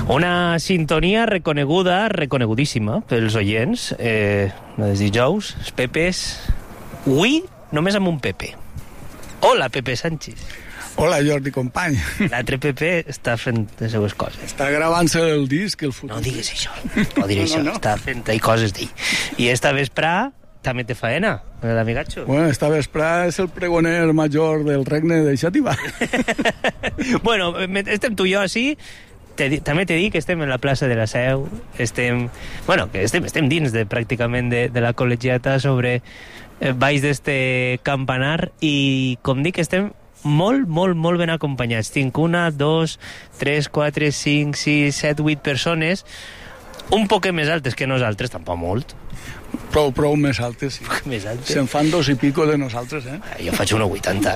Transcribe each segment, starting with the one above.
Una sintonia reconegudíssima pels oients, la dels dijous, els Pepes. Avui només amb un Pepe. Hola, Pepe Sánchez. Hola, Jordi, company. L'altre Pepe està fent les seues coses. Està gravant-se el disc, el futur. No digues això, no diré això. No. Està fent coses d'ell. I esta vesprà també té faena, l'amigatxo. Bueno, esta vesprà és el pregoner major del regne de Xàtiva. Bueno, estem tu i jo així. També t'he dit que estem en la plaça de la Seu, estem dins pràcticament de la col·legiata sobre baix d'este campanar i, com dic, estem molt, molt, molt ben acompanyats. Tinc 1, 2, 3, 4, 5, 6, 7, 8 persones, un poc més altes que nosaltres, tampoc molt. Prou més altes, sí. Més altes. Se'n fan 2 i pico de nosaltres, Jo faig 1,80.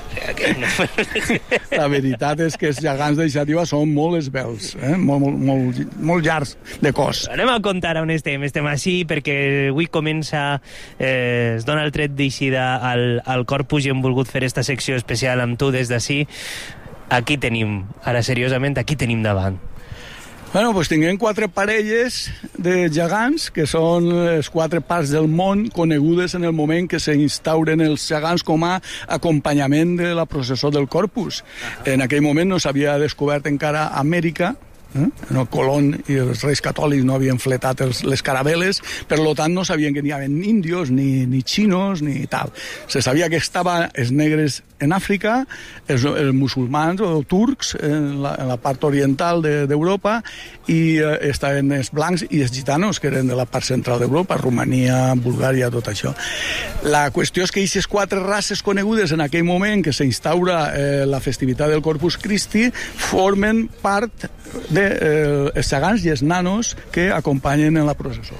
La veritat és que els gegants de Xàtiva són molt esvelts, molt llargs de cos. Anem a contar on estem. Estem així perquè avui comença, es dona el tret d'eixida al Corpus i hem volgut fer esta secció especial amb tu des d'ací. Aquí tenim, ara seriosament, aquí tenim davant. Bueno, doncs tinguem 4 parelles de gegants, que són les 4 parts del món conegudes en el moment que s'instauren els gegants com a acompanyament de la processó del Corpus. En aquell moment no s'havia descobert encara Amèrica, no, Colón i els reis catòlics no havien fletat les caraveles, per tant no sabien que n'hi havia índios, ni xinos, ni tal. Se sabia que estaven els negres en Àfrica, els musulmans o turcs en la part oriental d'Europa, i estaven els blancs i els gitanos, que eren de la part central d'Europa, Romania, Bulgària, tot això. La qüestió és que aquestes 4 races conegudes en aquell moment que s'instaura la festivitat del Corpus Christi formen part dels gegants i els nanos que acompanyen en la processó.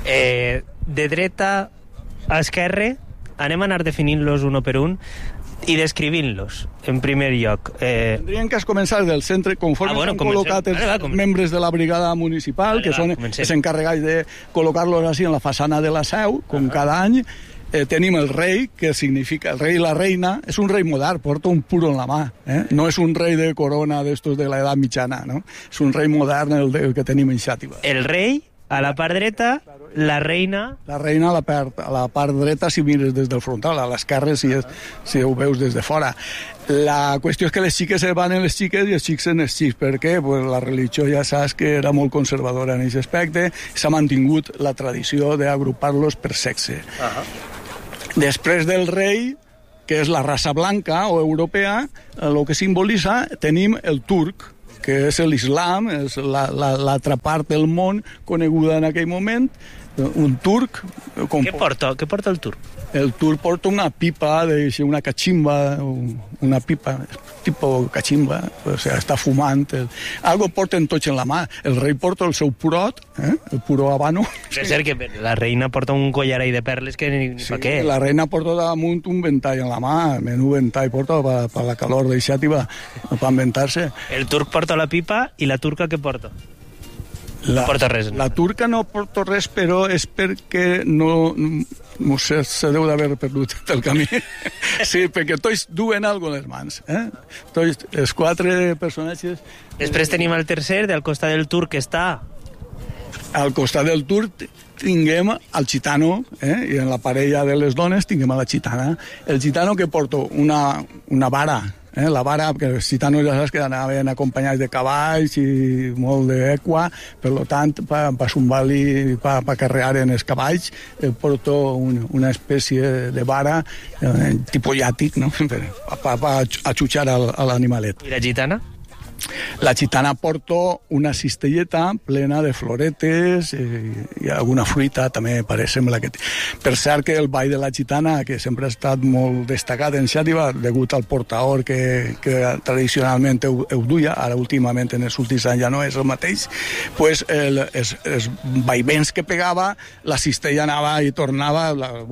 De dreta a esquerra, anem a anar definint-los un per un i descrivint-los, en primer lloc. Tindrien que començar del centre, conforme s'han col·locat els membres de la brigada municipal, que són els encarregats de col·locar-los així en la façana de la Seu, com cada any. Tenim el rei, que significa el rei i la reina. És un rei modern, porta un puro en la mà, no és un rei de corona d'estos de l'edat mitjana, no? És un rei modern el que tenim en Xàtiva. El rei a la part dreta, la reina... La reina a la part dreta si mires des del frontal, a l'esquerra si ho veus des de fora. La qüestió és que les xiques van en les xiques i els xics en els xics. Per què? Pues la religió ja saps que era molt conservadora en aquest aspecte. S'ha mantingut la tradició d'agrupar-los per sexe. Després del rei, que és la raça blanca o europea, el que simbolitza, tenim el turc, que és l'islam, és l'altra part del món coneguda en aquell moment, un turc... Què porta el turc? El turc porta una pipa, una cachimba, una pipa, tipus cachimba, o sigui, està fumant. Algo porten tots en la mà. El rei porta el seu purot, el puro habano. És cert que la reina porta un collar de perles que ni pa què. La reina porta damunt un ventall en la mà, menú ventall porta per la calor de Xàtiva, per inventar-se. El turc porta la pipa i la turca què porta? No porta res. La turca no porta res, però és perquè no sé, se deu d'haver perdut el camí. Sí, perquè tots duen alguna cosa en les mans. Tots, els 4 personatges... Després tenim el tercer, del costat del turc, que està... Al costat del turc tinguem el gitano, i en la parella de les dones tinguem a la gitana. El gitano que porta una vara, la vara, perquè els gitanos ja saps que anaven acompanyats de cavalls i molt d'equa, per tant, per zumbar-li, per carregar en els cavalls, porto una espècie de vara, tipus llàtic, no? Per atxutxar a l'animalet. I la gitana? La gitana porta una cistelleta plena de floretes i alguna fruita, també sembla que... Per cert que el ball de la gitana, que sempre ha estat molt destacat en Xàtiva, degut al portaor que tradicionalment ho duia, ara últimament en els últims anys ja no és el mateix, pues els vaivents que pegava, la cistella anava i tornava,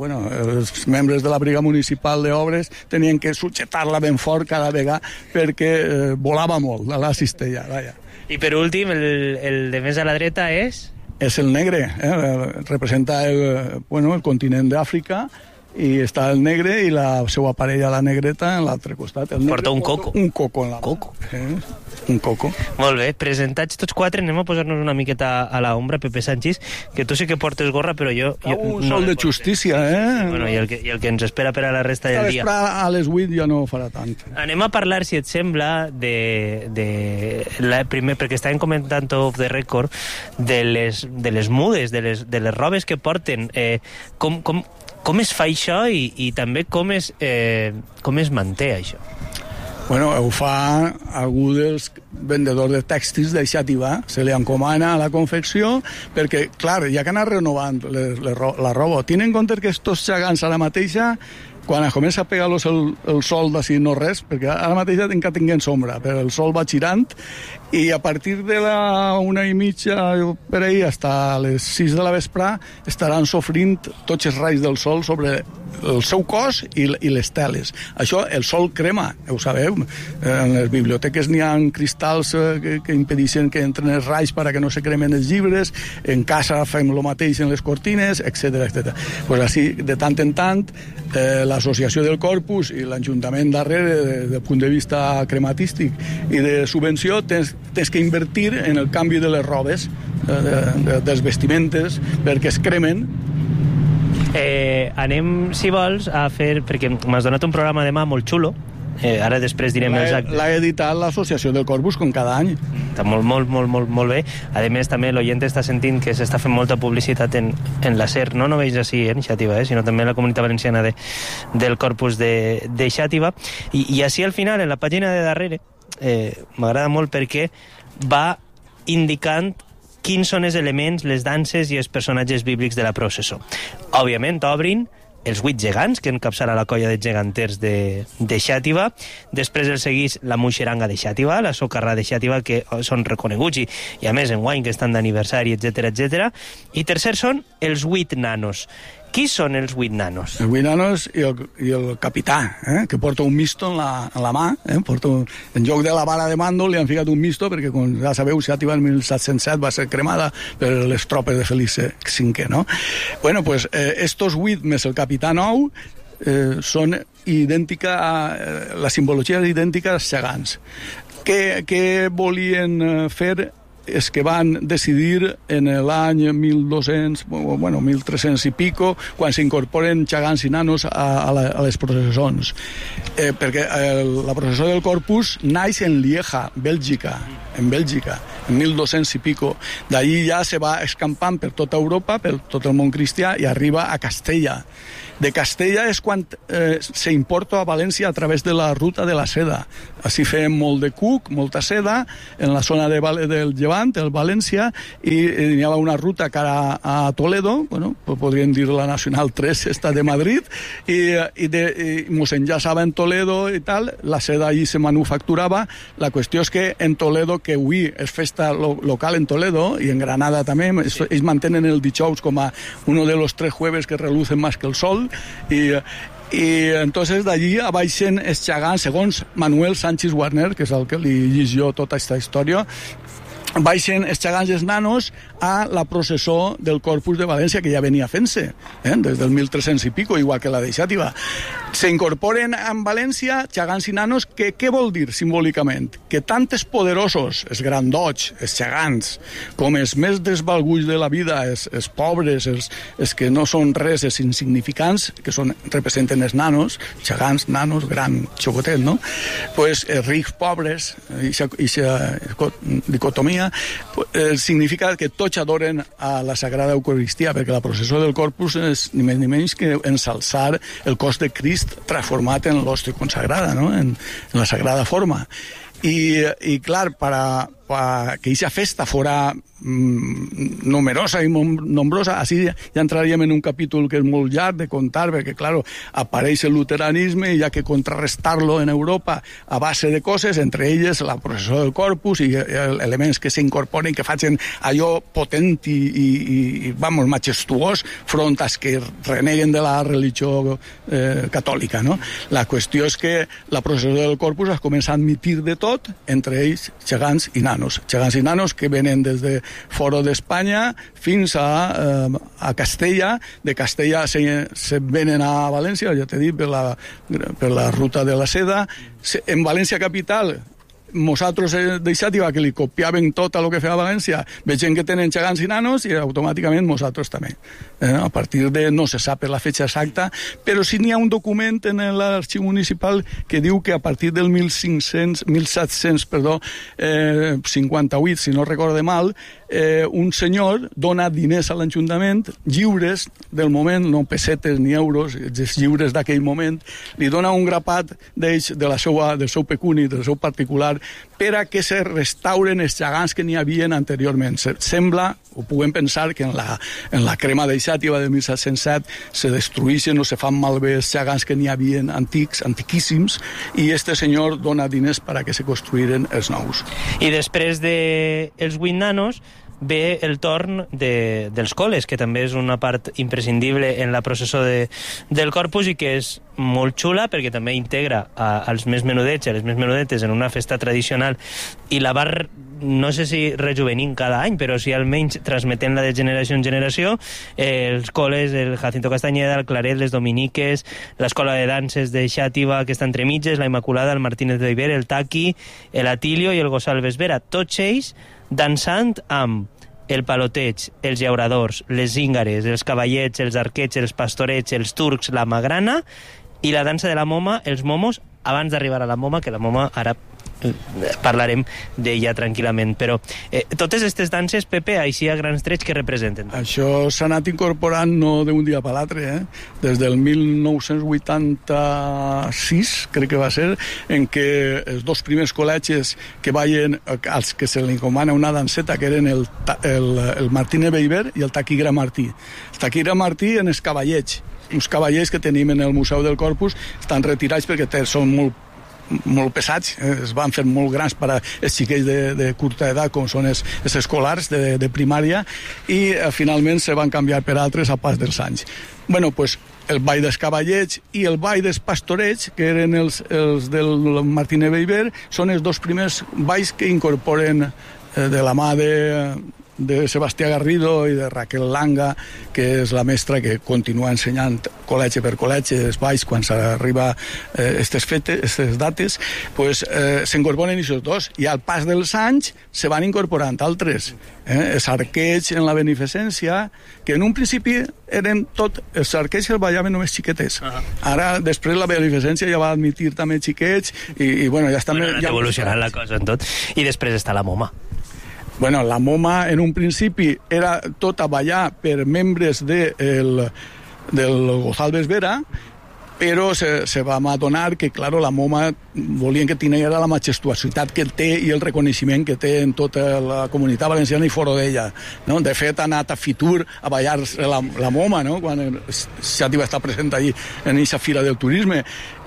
els membres de la Briga Municipal d'Obres tenien que sujetar-la ben fort cada vegada perquè volava molt la cistella, vaja. I per últim, el de més a la dreta és? És el negre, representa el continent d'Àfrica, i està el negre i la seva parella, la negreta, en l'altre costat. El negre porta un coco. Un coco en la mà. Coco? Un coco. Molt bé, presentats tots quatre, anem a posar-nos una miqueta a l'ombra, Pepe Sanchis, que tu sí que portes gorra, però jo un sol de justícia, Bueno, i el que ens espera per a la resta del dia. A les 8 ja no farà tant. Anem a parlar, si et sembla, primer, perquè estàvem comentant off the record, de les mudes, de les robes que porten. Com es fa això i també com es manté això? Bueno, ho fa algú dels vendedors de tèxtils de Xàtiva, se li encomana a la confecció, perquè, clar, hi ha que anar renovant la roba. Tenen en compte que estos xagants ara mateixa, quan comença a pegar-los el sol d'ací no res, perquè ara mateixa encara tinguen sombra, però el sol va girant, i a partir de la 1:30 per ahir fins a les 6 de la vesprà estaran sofrint tots els raigs del sol sobre el seu cos i les teles. Això, el sol crema, ho sabeu. En les biblioteques n'hi ha cristalls que impedeixen que entren els raigs perquè no se cremen els llibres, en casa fem el mateix en les cortines, etc. Pues així, de tant en tant, l'associació del Corpus i l'Ajuntament darrere, des del punt de vista crematístic i de subvenció, tens que invertir en el canvi de les robes, dels vestimentes, perquè es cremen. Anem, si vols, a fer... Perquè m'has donat un programa demà molt xulo. Ara després direm exacte. L'ha editat l'associació del Corpus com cada any. Està molt bé. A més, també l'oient està sentint que s'està fent molta publicitat en la SER, no només així en Xàtiva, sinó també en la Comunitat Valenciana del Corpus de Xàtiva. I així al final, en la pàgina de darrere, m'agrada molt perquè va indicant quins són els elements, les danses i els personatges bíblics de la processó. Òbviament, obrin els 8 gegants, que encapçala la colla de geganters de Xàtiva. Després el segueix la Muixeranga de Xàtiva, la Socarrà de Xàtiva, que són reconeguts i a més enguany que estan d'aniversari, etc. I tercer són els 8 nanos. Qui són els 8 nanos? Els 8 nanos i el capità, que porta un misto en la mà. En lloc de la vara de mando li han ficat un misto, perquè, com ja sabeu, Xàtiva en 1707 va ser cremada per les tropes de Felip V, no? Bueno, pues estos 8 més el capità nou són idèntica, la simbologia és idèntica als gegants. Què volien fer? És que van decidir en l'any 1300 i pico, quan s'incorporen gegants i nanos a les processons. Perquè la processó del Corpus naix en Lieja, Bèlgica, en 1200 i pico. D'allí ja se va escampant per tota Europa, per tot el món cristià, i arriba a Castella. De Castella és quan s'importa a València a través de la ruta de la seda. Així feien molt de cuc, molta seda, en la zona del Llevant, el València, i hi havia una ruta cara a Toledo, bueno, podríem dir la Nacional 3, esta de Madrid, i mos enllaçava en Toledo i tal, la seda allí se manufacturava. La qüestió és que en Toledo, que avui és festa local en Toledo, i en Granada també, ells mantenen el dijous com a uno de los 3 jueves que relucen más que el sol, i entonces d'allí baixen els gegants, segons Manuel Sánchez Warner, que és el que li llegís jo tota aquesta història, baixen els gegants i els nanos a la processó del Corpus de València, que ja venia fent-se, des del 1300 i pico, igual que la de Xàtiva. S'incorporen en València gegants i nanos, que què vol dir simbòlicament? Que tant els poderosos, els grandots, els gegants, com els més desvalguts de la vida, els pobres, els que no són res, els insignificants, que representen els nanos, gegants, nanos, gran, xocotet, no? Pues els rics, pobres, aquesta dicotomia, significa que tots adoren a la Sagrada Eucaristia, perquè la processó del Corpus és ni més ni menys que ensalçar el cos de Crist transformat en l'hòstia consagrada, no? En la sagrada forma. I clar, que aquesta festa fora numerosa i nombrosa, així ja entraríem en un capítol que és molt llarg de contar, perquè, clar, apareix el luteranisme i hi ha que contrarrestar-lo en Europa a base de coses, entre elles la processó del Corpus i elements que s'incorporen, que facin allò potent i majestuós front als que reneguen de la religió catòlica, no? La qüestió és que la processó del Corpus es comença a admitir de tot, entre ells gegants i nanos. nanos. Gegants i nanos que venen des de fora d'Espanya fins a Castella. De Castella se venen a València, ja t'he dit, per la ruta de la seda. En València capital, nosaltres de Xàtiva, que li copiaven tot el que feia València, veiem que tenen gegants i nanos i automàticament nosaltres també. A partir de, no se sap la fetxa exacta, però sí n'hi ha un document en l'arxiu municipal que diu que a partir del 1758, si no recorde mal, un senyor dona diners a l'Ajuntament, lliures del moment, no pessetes ni euros, lliures d'aquell moment, li dona un grapat d'ells del seu pecuni, del seu particular, per a que se restauren els gegants que n'hi havien anteriorment. Sembla, o puguem pensar, que en la crema de Xàtiva de 1707 se destrueixen o se fan malbé els gegants que n'hi havien antics, antiquíssims, i este senyor dona diners per a que se construïren els nous. I després dels 8 nanos ve el torn dels coles, que també és una part imprescindible en la processó del Corpus i que és molt xula perquè també integra als més menudets i a les més menudetes en una festa tradicional i la va, no sé si rejuvenint cada any, però sí almenys transmetent-la de generació en generació. Els coles, el Jacinto Castañeda, el Claret, les Dominiques, l'escola de danses de Xàtiva, que està entre mitges, la Immaculada, el Martínez de Viver, el Taqui, l'Atilio i el Gonçalves Vera, tots ells dansant amb el paloteig, els llauradors, les zíngares, els cavallets, els arquets, els pastorets, els turcs, la magrana i la dansa de la moma, els momos, abans d'arribar a la moma, que la moma ara parlarem d'ella tranquil·lament, però totes aquestes danses, Pepe, així a grans trets, que representen? Això s'ha anat incorporant no d'un dia per l'altre, des del 1986, crec que va ser, en què els dos primers col·legis que veien, als que se li encomana una danseta, que eren el Martínez Beiber i el Taquígraf Martí. El Taquígraf Martí en els cavallets, uns cavallers que tenim en el Museu del Corpus, estan retirats perquè són molt pesats, es van fer molt grans per a els xiquets de curta edat, com són els escolars de primària, i finalment se van canviar per altres a pas dels anys. Bueno, pues el ball dels cavallets i el ball dels pastorets, que eren els del Martínez Beiber, són els dos primers balls que incorporen de la mà de Sebastià Garrido i de Raquel Langa, que és la mestra que continua ensenyant col·legi per col·legi els balls quan s'arriba a aquestes dates, pues, s'incorporen aquests dos, i al pas dels anys se van incorporant altres. Els arquets en la beneficència, que en un principi eren tot, els arquets els ballaven només xiquetes. Ara, després la beneficència ja va admitir també xiquets i bueno, ja està... Bueno, ja evolucionant la cosa en tot. I després està la moma. Bueno, la moma en un principi era tot a ballar per membres del Gonçalves Vera, però se vam adonar que, clar, la moma volien que tingués la majestuositat que té i el reconeixement que té en tota la comunitat valenciana i fora d'ella. No? De fet, ha anat a Fitur a ballar la moma, no? Quan Xàtiva està present allí en aquesta fira del turisme.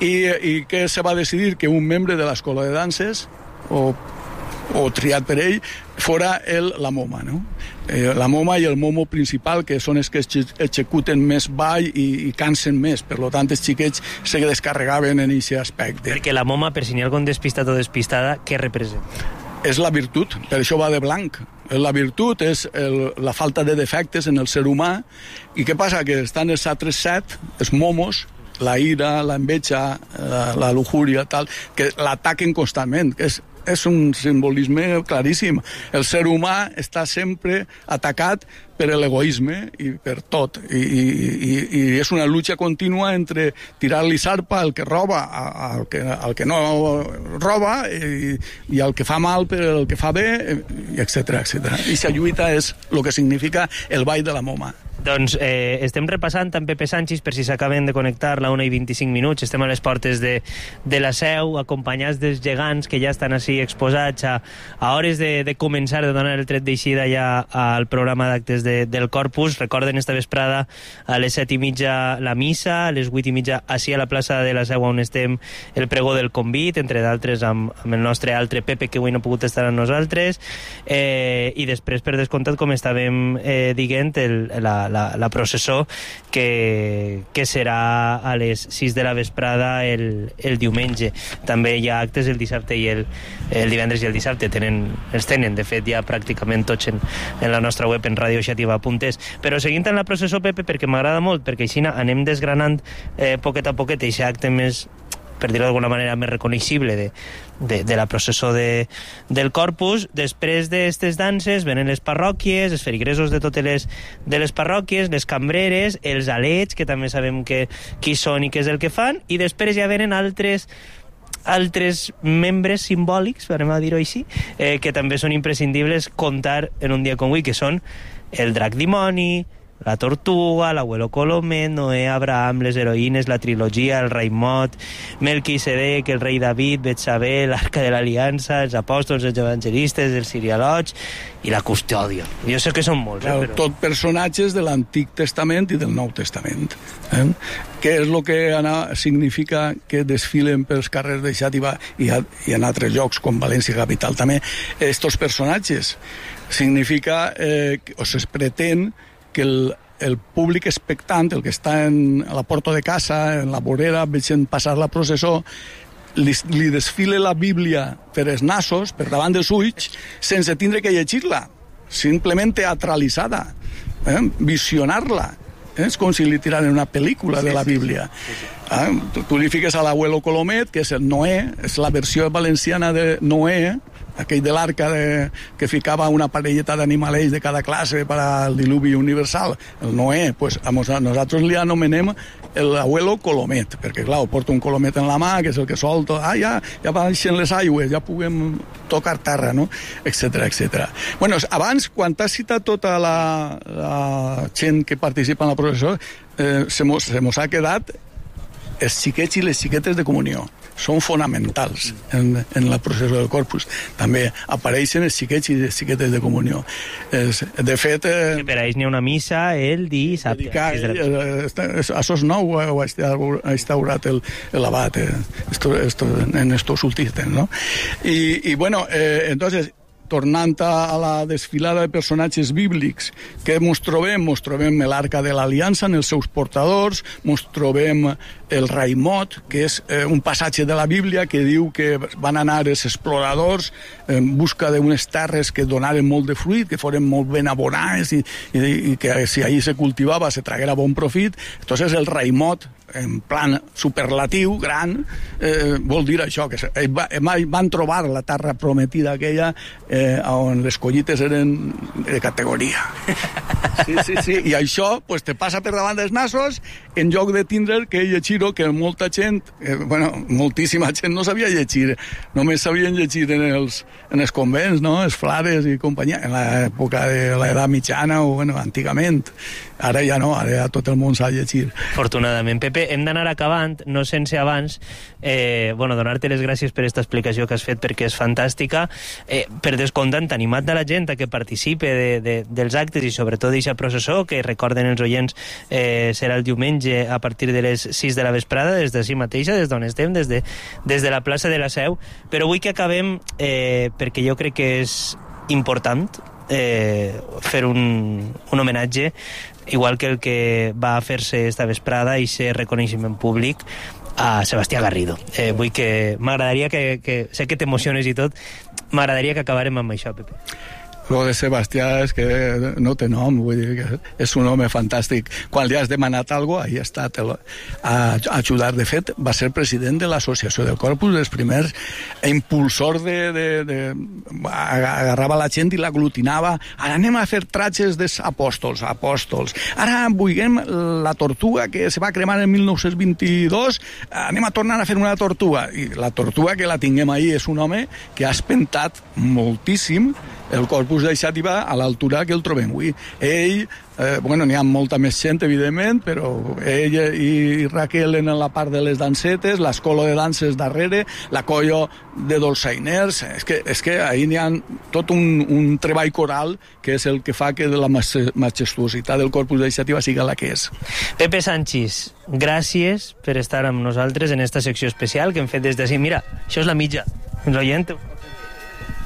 I que se va decidir que un membre de l'escola de danses, o triat per ell, fora la moma, no? La moma i el momo principal, que són els que executen més ball i cansen més. Per tant, els xiquets se descarregaven en aquest aspecte. Perquè la moma, per si n'hi ha algun despistat o despistada, què representa? És la virtut, per això va de blanc. La virtut és la falta de defectes en el ser humà. I què passa? Que estan els altres 7, els momos, la ira, l'enveja, la lujúria, tal, que l'ataquen constantment, que és un simbolisme claríssim. El ser humà està sempre atacat per l'egoisme i per tot. I és una lucha contínua entre tirar-li sarpa al que roba, al que no roba, i al que fa mal per el que fa bé, etc. I aquesta lluita és el que significa el ball de la moma. Doncs estem repassant amb Pepe Sanchis, per si s'acaben de connectar, la 1:25, estem a les portes de la Seu, acompanyats dels gegants que ja estan així exposats a hores de començar, de donar el tret d'eixida ja al programa d'actes del Corpus. Recorden esta vesprada a les 7:30 la missa, a les 8:30 així a la plaça de la Seu on estem el pregó del convit, entre d'altres amb el nostre altre Pepe, que avui no ha pogut estar amb nosaltres, i després, per descomptat, com estàvem dient, la processó que serà a les 6 de la vesprada el diumenge. També hi ha actes el dissabte i el divendres i el dissabte els tenen, de fet ja pràcticament tots en la nostra web en radioxativa.es. Però seguint en la processó, Pepe, perquè m'agrada molt, perquè així anem desgranant poquet a poquet aquest acte més, per dir-ho d'alguna manera, més reconeixible de la processó del Corpus. Després d'aquestes danses venen les parròquies, els feligresos de totes les parròquies, les cambreres, els alets, que també sabem qui són i què és el que fan, i després ja venen altres membres simbòlics, anem a dir-ho així, que també són imprescindibles contar en un dia com avui, que són el drac dimoni, la tortuga, l'abuelo Colomet, Noé, Abraham, les heroïnes, la trilogia, el rei Mot, Melquisedec, el rei David, Betsabé, l'arca de l'aliança, els apòstols, els evangelistes, els sirialots i la custòdia. Jo sé que són molts. Però... Tot personatges de l'Antic Testament i del Nou Testament. Què és el que significa que desfilen pels carrers de Xàtiva i en altres llocs, com València Capital també, estos personatges? Significa, o es pretén, que el públic expectant, el que està a la porta de casa, en la vorera, veient passar la processó, li desfile la Bíblia per els nassos, per davant dels ulls, sense tindre que llegir-la, simplement teatralitzada, visionar-la. És com si li tiraren una pel·lícula de la Bíblia. Tu li fiques a l'abuelo Colomet, que és el Noé, és la versió valenciana de Noé, aquell de l'arca que ficava una parelleta d'animalets de cada classe per al diluvi universal, el Noé, pues nosaltres li anomenem l'abuelo Colomet, perquè clar, porta un colomet en la mà, que és el que solta, ja baixen les aigües, ja puguem tocar terra, no? Etcètera, etcètera. Bueno, abans, quan t'has citat tota la gent que participa en la processó, se mos ha quedat els xiquets i les xiquetes de comunió. Són fonamentals en la processó del Corpus. També apareixen els xiquets i les xiquetes de comunió. De fet... Per a ells n'hi ha una missa el dissabte. Això és nou, ho ha instaurat l'abat en estos últims temps, ¿no? Y bueno, entonces... tornant a la desfilada de personatges bíblics, què mos trobem? Mos trobem l'Arca de l'Aliança en els seus portadors, mos trobem el rei Mot, que és un passatge de la Bíblia que diu que van anar els exploradors en busca d'unes terres que donaren molt de fruit, que foren molt ben abonades i que si allí se cultivava se traguera bon profit. Entonces el rei Mot, en plan superlatiu, gran, vol dir això, que van trobar la terra prometida aquella on les collites eren de categoria. Sí. I això pues, te passa per davant dels nassos en lloc de tindre que llegir-ho, que molta gent, moltíssima gent no sabia llegir, només sabien llegir en els convents, no? Els frares i companyia, en l'època de l'edat mitjana o antigament. Ara ja no, ara ja tot el món sap llegir. Afortunadament. Pepe, hem d'anar acabant, no sense abans, donar-te les gràcies per aquesta explicació que has fet, perquè és fantàstica. Per descomptant, animat de la gent a que participe dels actes i sobretot d'aquesta processó, que recorden els oients, serà el diumenge a partir de les 6 de la vesprada, des d'ací mateixa, des d'on estem, des de la plaça de la Seu. Però vull que acabem, perquè jo crec que és important fer un homenatge, igual que el que va fer-se esta vesprada i ser reconeixement públic a Sebastià Garrido. M'agradaria que sé que t'emociones i tot, m'agradaria que acabarem amb això, Pepe. Lo de Sebastià és que no té nom, vull dir que és un home fantàstic. Quan li has demanat alguna cosa, ahí ha estat a ajudar. De fet, va ser president de l'Associació del Corpus, dels primers impulsor agarrava la gent i l'aglutinava. Ara anem a fer tratges dels apòstols. Ara vulguem la tortuga que se va cremar en 1922, anem a tornar a fer una tortuga. I la tortuga que la tinguem ahí és un home que ha espentat moltíssim el Corpus de Xàtiva a l'altura que el trobem avui. Ell, n'hi ha molta més gent, evidentment, però ell i Raquel en la part de les dansetes, l'escola de danses darrere, la colla de dolçainers, és que ahir n'hi ha tot un treball coral que és el que fa que la majestuositat del Corpus de Xàtiva siga la que és. Pepe Sanchis, gràcies per estar amb nosaltres en esta secció especial que hem fet des d'ací. Mira, això és la mitja. Ens oient?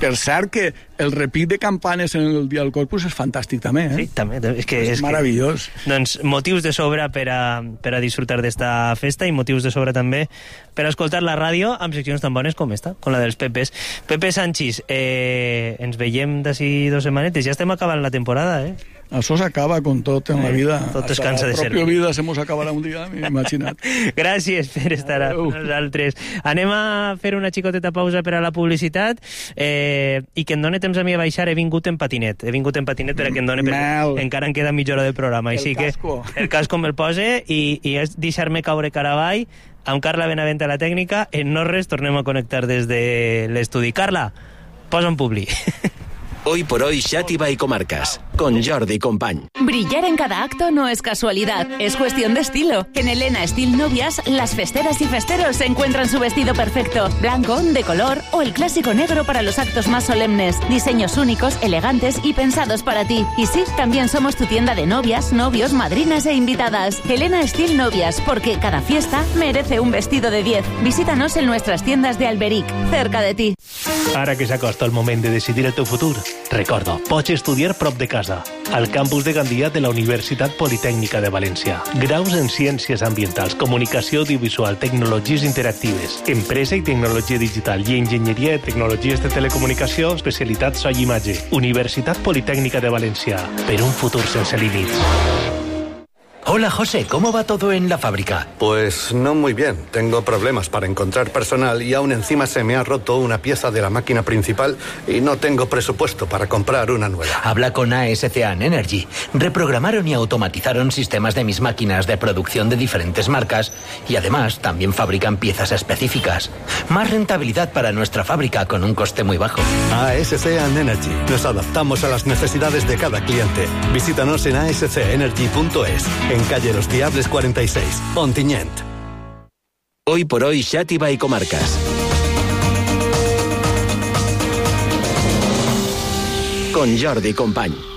Per cert que el repic de campanes en el dia del Corpus és fantàstic també, Sí, també. És meravellós. Doncs motius de sobra per a disfrutar d'esta festa i motius de sobra també per a escoltar la ràdio amb seccions tan bones com esta, com la dels Pepes. Pepe Sanchis, ens veiem d'ací 2 setmanetes. Ja estem acabant la temporada, eh? Això s'acaba con tot en la vida. Tot es cansa de ser. La pròpia vida se mos acabarà un dia, imagina't. Gràcies per estar amb nosaltres. Anem a fer una xicoteta pausa per a la publicitat i que em doni temps a mi a baixar. He vingut en patinet per a que em doni, perquè encara em queda mitja hora de programa. Així que el casco me'l pose i és deixar-me caure cara avall amb Carla Benavent a la tècnica. En no res, tornem a connectar des de l'estudi. Carla, posa un publi. Hoy por hoy, Xàtiva y Comarcas, con Jordi Company. Brillar en cada acto no es casualidad, es cuestión de estilo. En Elena Estil Novias, las festeras y festeros encuentran su vestido perfecto, blanco, de color o el clásico negro para los actos más solemnes. Diseños únicos, elegantes y pensados para ti. Y sí, también somos tu tienda de novias, novios, madrinas e invitadas. Elena Estil Novias, porque cada fiesta merece un vestido de 10. Visítanos en nuestras tiendas de Alberic, cerca de ti. Ara que s'acosta el moment de decidir el teu futur, recorda, pots estudiar prop de casa, al campus de Gandia de la Universitat Politècnica de València. Graus en Ciències Ambientals, Comunicació Audiovisual, Tecnologies Interactives, Empresa i Tecnologia Digital i Enginyeria de Tecnologies de Telecomunicació, especialitat so i imatge. Universitat Politècnica de València, per un futur sense límits. Hola, José, ¿cómo va todo en la fábrica? Pues no muy bien. Tengo problemas para encontrar personal y aún encima se me ha roto una pieza de la máquina principal y no tengo presupuesto para comprar una nueva. Habla con ASCAN Energy. Reprogramaron y automatizaron sistemas de mis máquinas de producción de diferentes marcas y además también fabrican piezas específicas. Más rentabilidad para nuestra fábrica con un coste muy bajo. ASCAN Energy. Nos adaptamos a las necesidades de cada cliente. Visítanos en ascenergy.es. En calle Los Diables 46, Ontinyent. Hoy por hoy, Xàtiva y Comarcas. Con Jordi Company.